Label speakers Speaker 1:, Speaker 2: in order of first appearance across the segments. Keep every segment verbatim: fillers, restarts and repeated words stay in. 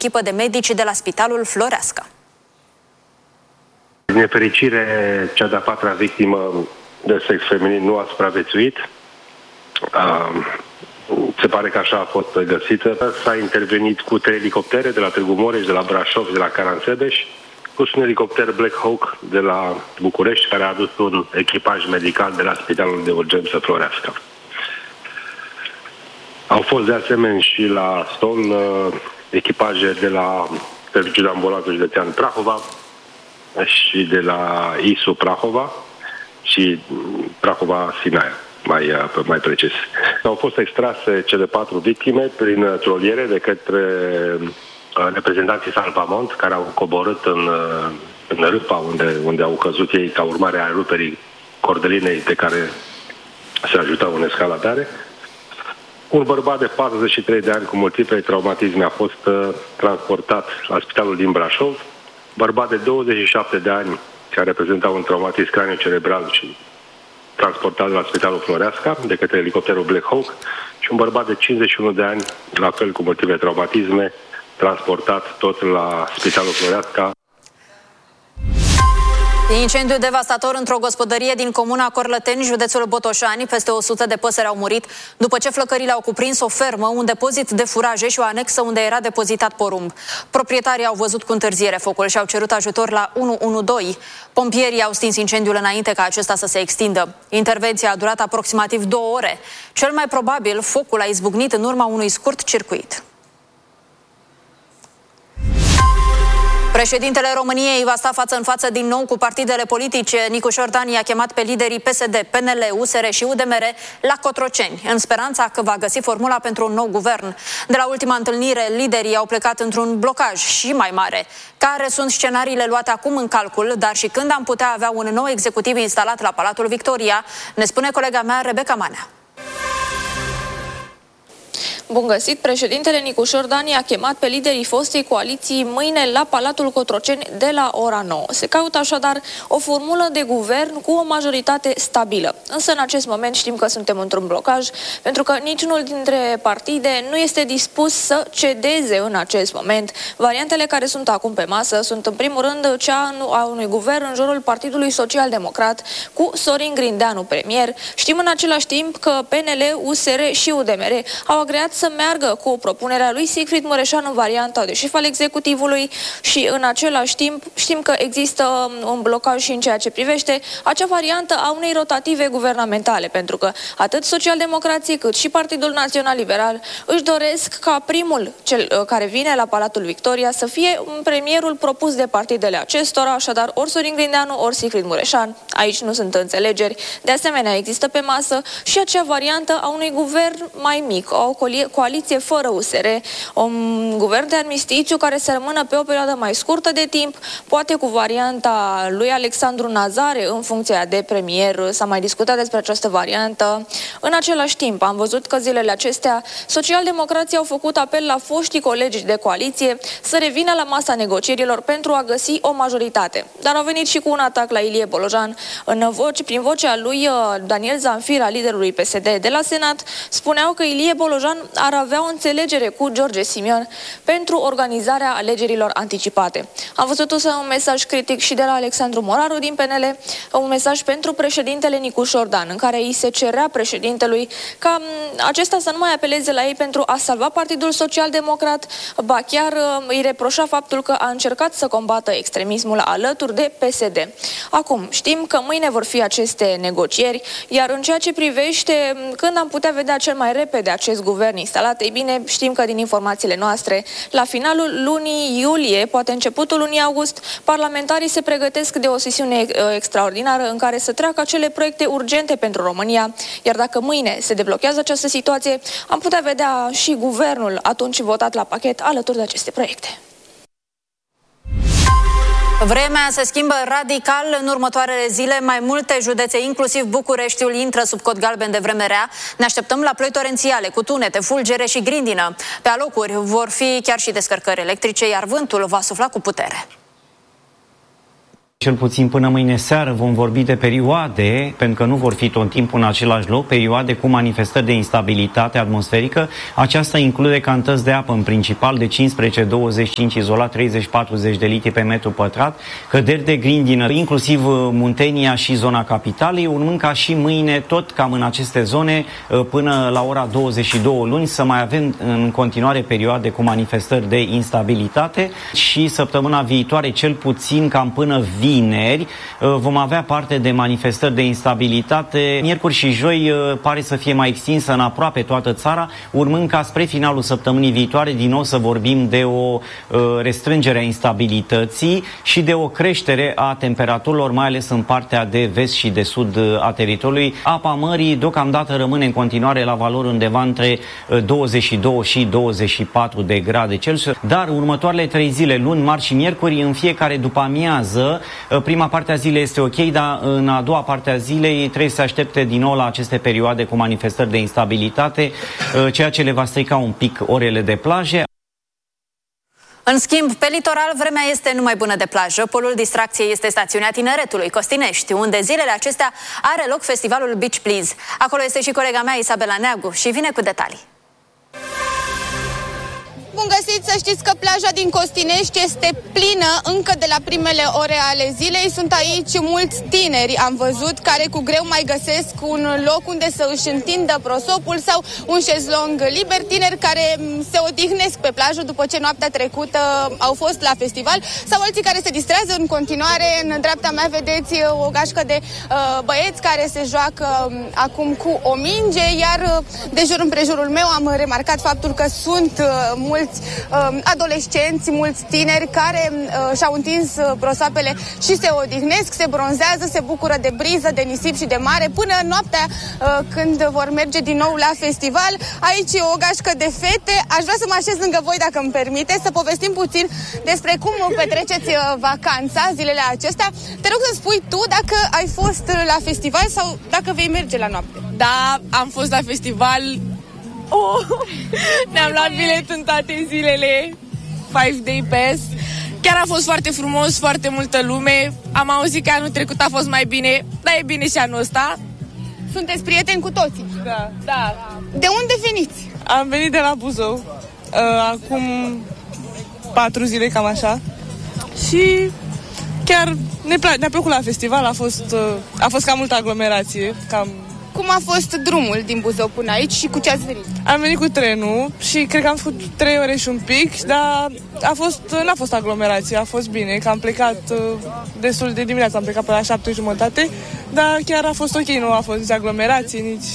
Speaker 1: echipă de medici de la Spitalul Floreasca.
Speaker 2: Din nefericire, cea de-a patra victimă de sex feminin nu a supraviețuit. Se pare că așa a fost găsită. S-a intervenit cu trei elicoptere de la Târgu Mureș, de la Brașov, de la Caransebeș, plus un elicopter Black Hawk de la București, care a adus un echipaj medical de la Spitalul de Urgență Floreasca. Au fost de asemenea și la Ston echipaje de la Serviciul de Ambulanță Județean Prahova și de la I S U Prahova și Prahova Sinaia, mai, mai precis. Au fost extrase cele patru victime prin troliere de către reprezentanții Salvamont, care au coborât în, în râpa unde, unde au căzut ei ca urmare a ruperii cordelinei de care se ajutau în escaladare. Un bărbat de patruzeci și trei de ani cu multiple traumatisme a fost uh, transportat la spitalul din Brașov. Bărbat de douăzeci și șapte de ani care reprezenta un traumatism cranio-cerebral și transportat la spitalul Floreasca de către elicopterul Black Hawk și un bărbat de cincizeci și unu de ani, la fel cu multiple traumatisme, transportat tot la spitalul Floreasca.
Speaker 1: Incendiu devastator într-o gospodărie din comuna Corlăteni, județul Botoșani. Peste o sută de păsări au murit după ce flăcările au cuprins o fermă, un depozit de furaje și o anexă unde era depozitat porumb. Proprietarii au văzut cu întârziere focul și au cerut ajutor la unu unu doi. Pompierii au stins incendiul înainte ca acesta să se extindă. Intervenția a durat aproximativ două ore. Cel mai probabil, focul a izbucnit în urma unui scurt circuit. Președintele României va sta față în față din nou cu partidele politice. Nicu Șordan i-a chemat pe liderii P S D, P N L, U S R și U D M R la Cotroceni, în speranța că va găsi formula pentru un nou guvern. De la ultima întâlnire, liderii au plecat într-un blocaj și mai mare. Care sunt scenariile luate acum în calcul, dar și când am putea avea un nou executiv instalat la Palatul Victoria, ne spune colega mea, Rebecca Manea.
Speaker 3: Bun găsit! Președintele Nicu Șordan i-a chemat pe liderii fostei coaliții mâine la Palatul Cotroceni de la ora nouă. Se caută așadar o formulă de guvern cu o majoritate stabilă. Însă în acest moment știm că suntem într-un blocaj, pentru că niciunul dintre partide nu este dispus să cedeze în acest moment. Variantele care sunt acum pe masă sunt în primul rând cea a unui guvern în jurul Partidului Social Democrat cu Sorin Grindeanu premier. Știm în același timp că P N L, U S R și U D M R au agreat să meargă cu propunerea lui Sigfrid Mureșan în varianta de șef al executivului și în același timp știm că există un blocaj și în ceea ce privește acea variantă a unei rotative guvernamentale, pentru că atât Socialdemocrații cât și Partidul Național Liberal își doresc ca primul cel care vine la Palatul Victoria să fie premierul propus de partidele acestora, așadar ori Sorin Grindeanu, ori Sigfrid Mureșan. Aici nu sunt înțelegeri. De asemenea, există pe masă și acea variantă a unui guvern mai mic, o coaliție fără U S R, un guvern de armistițiu care să rămână pe o perioadă mai scurtă de timp, poate cu varianta lui Alexandru Nazare în funcția de premier. S-a mai discutat despre această variantă. În același timp, am văzut că zilele acestea socialdemocrații au făcut apel la foștii colegi de coaliție să revină la masa negocierilor pentru a găsi o majoritate. Dar au venit și cu un atac la Ilie Bolojan. În voce, prin vocea lui Daniel Zanfira, liderului P S D de la Senat, spuneau că Ilie Bolojan ar avea o înțelegere cu George Simion pentru organizarea alegerilor anticipate. Am văzut însă un mesaj critic și de la Alexandru Moraru din P N L, un mesaj pentru președintele Nicu Șordan, în care îi se cerea președintelui ca acesta să nu mai apeleze la ei pentru a salva Partidul Social Democrat, ba chiar îi reproșa faptul că a încercat să combată extremismul alături de P S D. Acum, știm că mâine vor fi aceste negocieri, iar în ceea ce privește când am putea vedea cel mai repede acest guvern instalat, ei bine, știm că din informațiile noastre, la finalul lunii iulie, poate începutul lunii august, parlamentarii se pregătesc de o sesiune extraordinară în care să treacă acele proiecte urgente pentru România, iar dacă mâine se deblochează această situație, am putea vedea și guvernul atunci votat la pachet alături de aceste proiecte.
Speaker 1: Vremea se schimbă radical în următoarele zile. Mai multe județe, inclusiv Bucureștiul, intră sub cod galben de vreme rea. Ne așteptăm la ploi torențiale, cu tunete, fulgere și grindină. Pe alocuri vor fi chiar și descărcări electrice, iar vântul va sufla cu putere.
Speaker 4: Cel puțin până mâine seară vom vorbi de perioade, pentru că nu vor fi tot timpul în același loc, perioade cu manifestări de instabilitate atmosferică. Aceasta include cantități de apă, în principal de cincisprezece douăzeci și cinci, izolat treizeci patruzeci de litri pe metru pătrat, căderi de grindină, inclusiv Muntenia și zona capitalei, urmând ca și mâine, tot cam în aceste zone, până la ora douăzeci și două luni, să mai avem în continuare perioade cu manifestări de instabilitate și săptămâna viitoare, cel puțin cam până vineri, vom avea parte de manifestări de instabilitate. Miercuri și joi pare să fie mai extinsă în aproape toată țara, urmând ca spre finalul săptămânii viitoare din nou să vorbim de o restrângere a instabilității și de o creștere a temperaturilor, mai ales în partea de vest și de sud a teritoriului. Apa mării deocamdată rămâne în continuare la valori undeva între douăzeci și doi și douăzeci și patru de grade Celsius, dar următoarele trei zile, luni, marți și miercuri, în fiecare după amiază, prima parte a zilei este ok, dar în a doua parte a zilei trebuie să se aștepte din nou la aceste perioade cu manifestări de instabilitate, ceea ce le va strica un pic orele de plaje.
Speaker 1: În schimb, pe litoral, vremea este numai bună de plajă. Polul distracției este stațiunea Tineretului, Costinești, unde zilele acestea are loc festivalul Beach Please. Acolo este și colega mea, Isabela Neagu, și vine cu detalii.
Speaker 5: Bun găsit, să știți că plaja din Costinești este plină încă de la primele ore ale zilei. Sunt aici mulți tineri, am văzut, care cu greu mai găsesc un loc unde să își întindă prosopul sau un șezlong liber. Tineri care se odihnesc pe plajă după ce noaptea trecută au fost la festival, sau alții care se distrează în continuare. În dreapta mea vedeți o gașcă de uh, băieți care se joacă uh, acum cu o minge, iar uh, de jur împrejurul meu am remarcat faptul că sunt uh, mulți uh, adolescenți, mulți tineri care uh, și-au întins uh, prosoapele și se odihnesc, se bronzează, se bucură de briză, de nisip și de mare, până noaptea uh, când vor merge din nou la festival. Aici e o gașcă de fete. Aș vrea să mă așez lângă voi, dacă îmi permite, să povestim puțin despre cum petreceți uh, vacanța, zilele acestea. Te rog să spui tu dacă ai fost la festival sau dacă vei merge la noapte.
Speaker 6: Da, am fost la festival. Oh, ne-am luat bilet în toate zilele, five day pass. Chiar a fost foarte frumos, foarte multă lume. Am auzit că anul trecut a fost mai bine, dar e bine și anul ăsta.
Speaker 5: Sunteți prieteni cu toții?
Speaker 6: Da, da.
Speaker 5: De unde veniți?
Speaker 6: Am venit de la Buzău, uh, acum patru zile, cam așa. Și chiar ne pla- ne-a plăcut la festival, a fost, uh, a fost cam multă aglomerație, cam...
Speaker 5: Cum a fost drumul din Buzău până aici și cu ce ați venit?
Speaker 6: Am venit cu trenul și cred că am făcut trei ore și un pic, dar a fost, n-a fost aglomerație, a fost bine, că am plecat uh, destul de dimineață, am plecat pe la șapte jumătate, dar chiar a fost ok, nu a fost nici aglomerație, nici...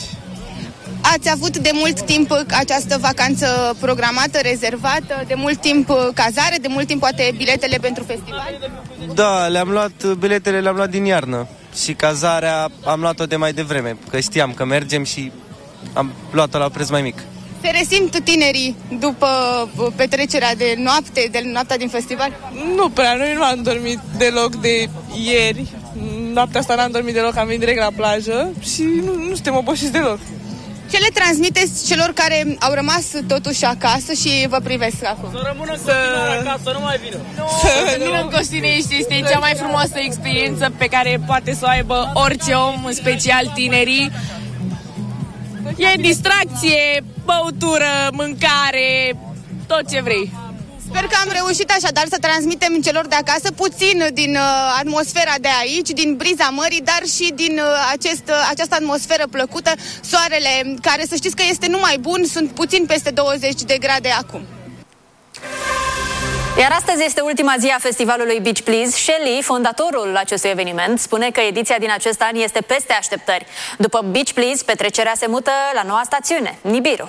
Speaker 5: Ați avut de mult timp această vacanță programată, rezervată, de mult timp cazare, de mult timp poate biletele pentru festival?
Speaker 7: Da, le-am luat, biletele le-am luat din iarnă și cazarea am luat-o de mai devreme, că știam că mergem și am luat-o la preț mai mic.
Speaker 5: Se resimt tinerii după petrecerea de noapte, de noaptea din festival?
Speaker 6: Nu prea, noi nu am dormit deloc de ieri, noaptea asta n-am dormit deloc, am venit direct la plajă și nu, nu suntem obosiți deloc.
Speaker 5: Ce le transmiteți celor care au rămas totuși acasă și vă privesc acum?
Speaker 8: Să rămână să... acasă, să nu mai vină.
Speaker 6: Nu, să vină în Costinești, este cea mai frumoasă experiență pe care poate să o aibă orice om, în special tinerii. E distracție, băutură, mâncare, tot ce vrei.
Speaker 5: Sper că am reușit așadar să transmitem celor de acasă puțin din uh, atmosfera de aici, din briza mării, dar și din uh, acest, uh, această atmosferă plăcută, soarele, care să știți că este numai bun, sunt puțin peste douăzeci de grade acum.
Speaker 1: Iar astăzi este ultima zi a festivalului Beach Please. Shelly, fondatorul acestui eveniment, spune că ediția din acest an este peste așteptări. După Beach Please, petrecerea se mută la noua stațiune, Nibiru.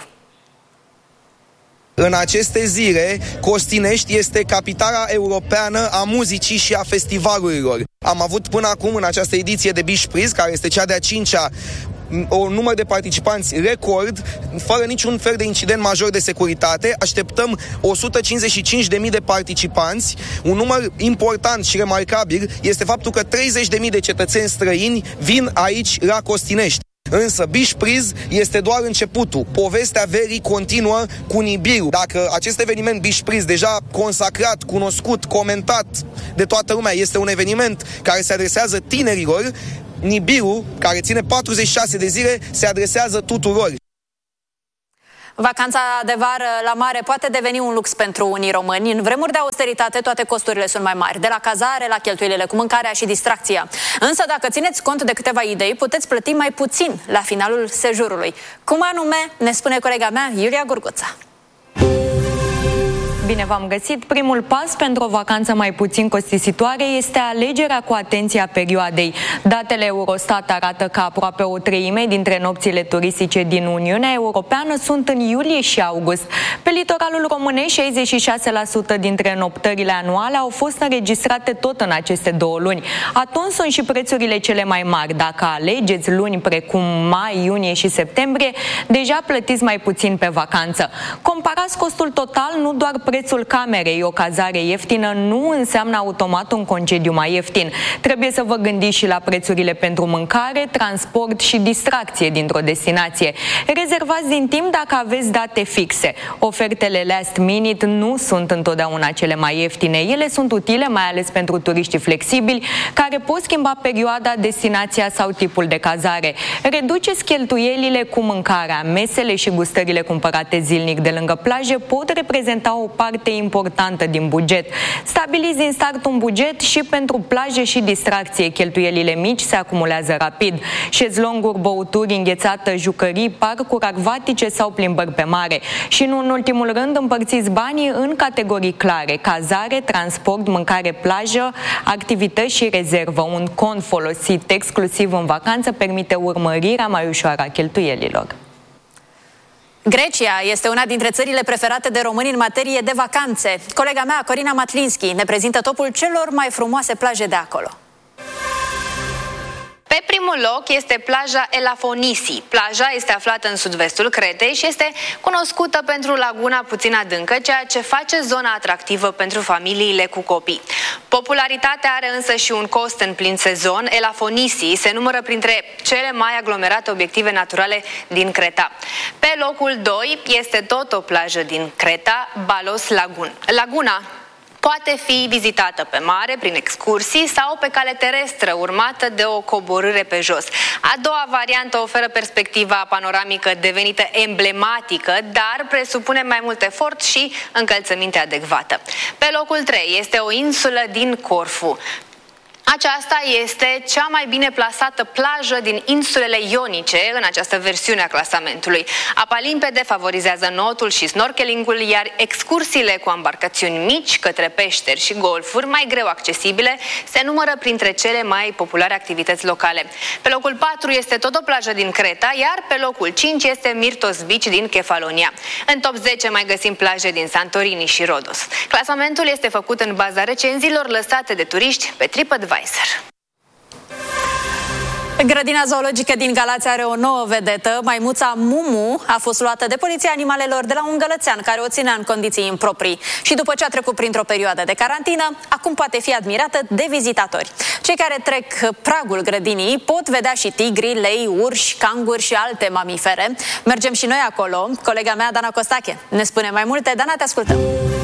Speaker 9: În aceste zile, Costinești este capitala europeană a muzicii și a festivalurilor. Am avut până acum, în această ediție de Beach Please, care este cea de-a cincea, un număr de participanți record, fără niciun fel de incident major de securitate. Așteptăm o sută cincizeci și cinci de mii de participanți. Un număr important și remarcabil este faptul că treizeci de mii de cetățeni străini vin aici la Costinești. Însă Beach Breeze este doar începutul. Povestea verii continuă cu Nibiru. Dacă acest eveniment Beach Breeze, deja consacrat, cunoscut, comentat de toată lumea, este un eveniment care se adresează tinerilor, Nibiru, care ține patruzeci și șase de zile, se adresează tuturor.
Speaker 1: Vacanța de vară la mare poate deveni un lux pentru unii români. În vremuri de austeritate, toate costurile sunt mai mari, de la cazare la cheltuielile cu mâncarea și distracția. Însă, dacă țineți cont de câteva idei, puteți plăti mai puțin la finalul sejurului. Cum anume, ne spune colega mea, Iulia Gurguța.
Speaker 10: Bine v-am găsit! Primul pas pentru o vacanță mai puțin costisitoare este alegerea cu atenție a perioadei. Datele Eurostat arată că aproape o treime dintre nopțile turistice din Uniunea Europeană sunt în iulie și august. Pe litoralul românesc, șaizeci și șase la sută dintre noptările anuale au fost înregistrate tot în aceste două luni. Atunci sunt și prețurile cele mai mari. Dacă alegeți luni precum mai, iunie și septembrie, deja plătiți mai puțin pe vacanță. Comparați costul total, nu doar prețul Prețul camerei. O cazare ieftină nu înseamnă automat un concediu mai ieftin. Trebuie să vă gândiți și la prețurile pentru mâncare, transport și distracție dintr-o destinație. Rezervați din timp dacă aveți date fixe. Ofertele last minute nu sunt întotdeauna cele mai ieftine. Ele sunt utile mai ales pentru turiștii flexibili care pot schimba perioada, destinația sau tipul de cazare. Reduceți cheltuielile cu mâncarea. Mesele și gustările cumpărate zilnic de lângă plaje pot reprezenta o parte importantă din buget. Stabiliți din start un buget și pentru plaje și distracție. Cheltuielile mici se acumulează rapid. Șezlonguri, băuturi, înghețată, jucării, parcuri acvatice sau plimbări pe mare. Și nu în ultimul rând, împărțiți banii în categorii clare: cazare, transport, mâncare, plajă, activități și rezervă. Un cont folosit exclusiv în vacanță permite urmărirea mai ușoară a cheltuielilor.
Speaker 1: Grecia este una dintre țările preferate de români în materie de vacanțe. Colega mea, Corina Matlinski, ne prezintă topul celor mai frumoase plaje de acolo.
Speaker 11: Pe primul loc este plaja Elafonisi. Plaja este aflată în sud-vestul Cretei și este cunoscută pentru laguna puțin adâncă, ceea ce face zona atractivă pentru familiile cu copii. Popularitatea are însă și un cost în plin sezon. Elafonisi se numără printre cele mai aglomerate obiective naturale din Creta. Pe locul doi este tot o plajă din Creta, Balos Lagun. Laguna poate fi vizitată pe mare, prin excursii sau pe cale terestră, urmată de o coborâre pe jos. A doua variantă oferă perspectiva panoramică devenită emblematică, dar presupune mai mult efort și încălțăminte adecvată. Pe locul trei este o insulă din Corfu. Aceasta este cea mai bine plasată plajă din insulele ionice în această versiune a clasamentului. Apa limpede favorizează notul și snorkelingul, iar excursiile cu embarcațiuni mici către peșteri și golfuri, mai greu accesibile, se numără printre cele mai populare activități locale. Pe locul patru este tot o plajă din Creta, iar pe locul cinci este Myrtos Beach din Kefalonia. În top zece mai găsim plaje din Santorini și Rodos. Clasamentul este făcut în baza recenziilor lăsate de turiști pe TripAdvisor.
Speaker 1: Grădina zoologică din Galați are o nouă vedetă. Maimuța Mumu a fost luată de Poliția Animalelor de la un gălățean care o ținea în condiții improprii. Și după ce a trecut printr-o perioadă de carantină, acum poate fi admirată de vizitatori. Cei care trec pragul grădinii pot vedea și tigri, lei, urși, canguri și alte mamifere. Mergem și noi acolo. Colega mea, Dana Costache, ne spune mai multe. Dana, te ascultăm!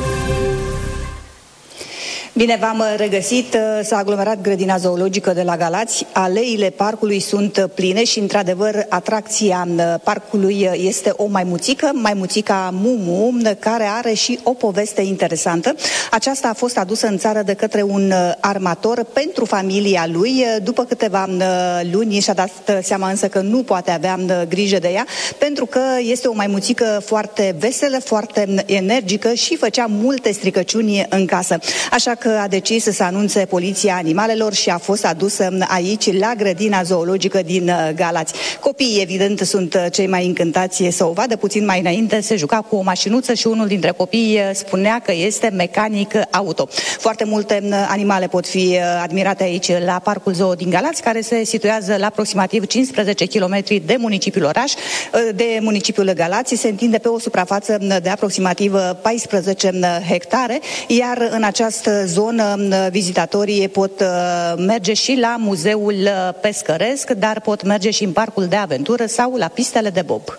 Speaker 12: Bine v-am regăsit, s-a aglomerat grădina zoologică de la Galați, aleile parcului sunt pline și, într-adevăr, atracția parcului este o maimuțică, maimuțica Mumu, care are și o poveste interesantă. Aceasta a fost adusă în țară de către un armator pentru familia lui. După câteva luni și-a dat seama însă că nu poate avea grijă de ea, pentru că este o maimuțică foarte veselă, foarte energică și făcea multe stricăciuni în casă. Așa că a decis să anunțe Poliția Animalelor și a fost adusă aici, la grădina zoologică din Galați. Copiii, evident, sunt cei mai încântați să o vadă. Puțin mai înainte se juca cu o mașinuță și unul dintre copii spunea că este mecanic auto. Foarte multe animale pot fi admirate aici, la Parcul Zoo din Galați, care se situează la aproximativ cincisprezece kilometri de municipiul oraș, de municipiul Galați. Se întinde pe o suprafață de aproximativ paisprezece hectare, iar în această zonă zonă vizitatorii pot merge și la muzeul pescăresc, dar pot merge și în parcul de aventură sau la pistele de bob.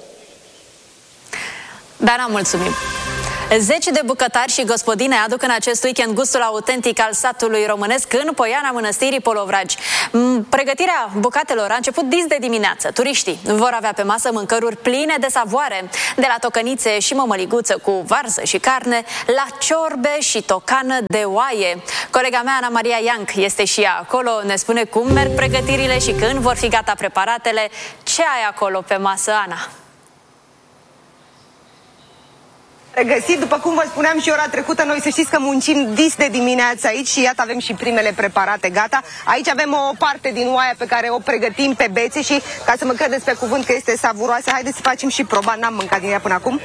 Speaker 1: Dana, mulțumim! Zeci de bucătari și gospodine aduc în acest weekend gustul autentic al satului românesc în Poiana Mănăstirii Polovragi. Pregătirea bucatelor a început dis de dimineață. Turiștii vor avea pe masă mâncăruri pline de savoare, de la tocănițe și mămăliguță cu varză și carne, la ciorbe și tocană de oaie. Colega mea, Ana Maria Ianc, este și ea acolo, ne spune cum merg pregătirile și când vor fi gata preparatele. Ce ai acolo pe masă, Ana?
Speaker 13: Regăsit, după cum vă spuneam și ora trecută, noi să știți că muncim dis de dimineață aici și iată avem și primele preparate gata. Aici avem o parte din oaia pe care o pregătim pe bețe și ca să mă credeți pe cuvânt că este savuroasă, haideți să facem și proba, n-am mâncat din ea până acum.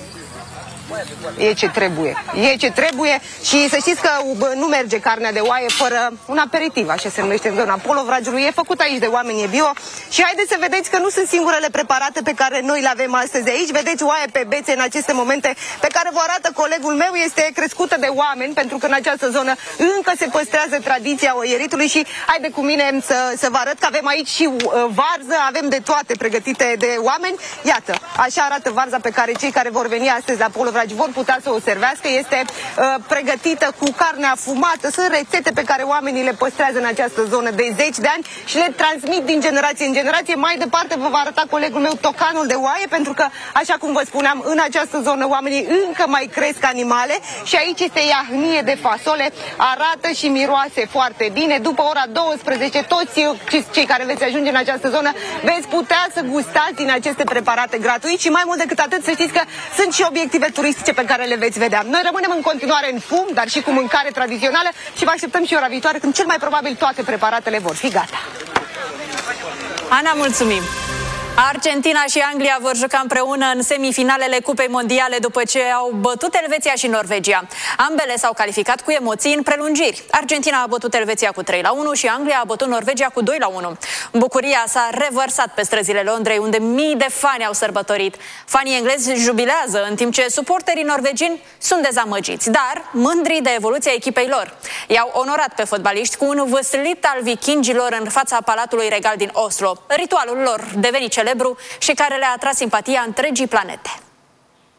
Speaker 13: E ce trebuie, e ce trebuie și să știți că nu merge carnea de oaie fără un aperitiv, așa se numește în zona Polovragiului, e făcut aici de oameni, e bio și haideți să vedeți că nu sunt singurele preparate pe care noi le avem astăzi aici, vedeți oaie pe bețe în aceste momente pe care vă arată colegul meu, este crescută de oameni pentru că în această zonă încă se păstrează tradiția oieritului și haide cu mine să, să vă arăt că avem aici și uh, varză, avem de toate pregătite de oameni, iată, așa arată varza pe care cei care vor veni astăzi la Polovragi vor putea să o servească, este uh, pregătită cu carne afumată, sunt rețete pe care oamenii le păstrează în această zonă de zeci de ani și le transmit din generație în generație. Mai departe vă va arăta colegul meu tocanul de oaie, pentru că, așa cum vă spuneam, în această zonă oamenii încă mai cresc animale și aici este iahnie de fasole, arată și miroase foarte bine. După ora douăsprezece, toți cei care veți ajunge în această zonă veți putea să gustați din aceste preparate gratuit și mai mult decât atât să știți că sunt și obiective turistice pe care le veți vedea. Noi rămânem în continuare în fum, dar și cu mâncare tradițională și vă așteptăm și ora viitoare când cel mai probabil toate preparatele vor fi gata.
Speaker 1: Ana, mulțumim! Argentina și Anglia vor juca împreună în semifinalele Cupei Mondiale după ce au bătut Elveția și Norvegia. Ambele s-au calificat cu emoții în prelungiri. Argentina a bătut Elveția cu trei la unu și Anglia a bătut Norvegia cu doi la unu. Bucuria s-a revărsat pe străzile Londrei, unde mii de fani au sărbătorit. Fanii englezi jubilează, în timp ce suporterii norvegini sunt dezamăgiți, dar mândri de evoluția echipei lor. I-au onorat pe fotbaliști cu un văslit al vikingilor în fața Palatului Regal din Oslo. Ritualul lor devenit celebru și care le-a atras simpatia întregii planete.